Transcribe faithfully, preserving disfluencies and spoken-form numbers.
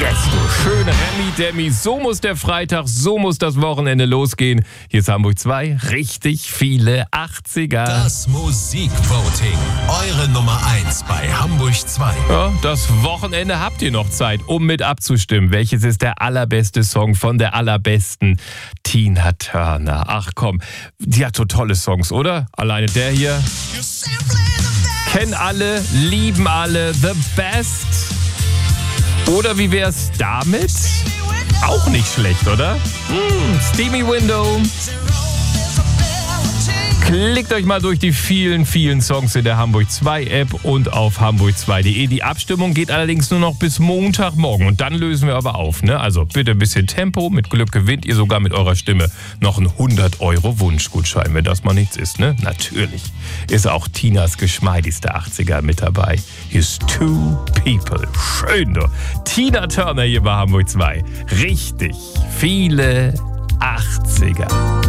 Yes, du schöne Remi-Demi. So muss der Freitag, so muss das Wochenende losgehen. Hier ist Hamburg zwei. Richtig viele achtziger. Das Musikvoting. Eure Nummer eins bei Hamburg zwei. Ja, das Wochenende habt ihr noch Zeit, um mit abzustimmen. Welches ist der allerbeste Song von der allerbesten Tina Turner? Ach komm, die hat so tolle Songs, oder? Alleine der hier. Kennen alle, lieben alle, the best. Oder wie wär's damit? Auch nicht schlecht, oder? Hm, Steamy Window. Klickt euch mal durch die vielen, vielen Songs in der Hamburg zwei App und auf hamburg zwei punkt de. Die Abstimmung geht allerdings nur noch bis Montagmorgen und dann lösen wir aber auf, ne? Also bitte ein bisschen Tempo, mit Glück gewinnt ihr sogar mit eurer Stimme noch einen hundert Euro Wunschgutschein, wenn das mal nichts ist, ne? Natürlich ist auch Tinas geschmeidigste achtziger mit dabei. Here's Two People. Schön, du. Tina Turner hier bei Hamburg zwei. Richtig viele achtziger.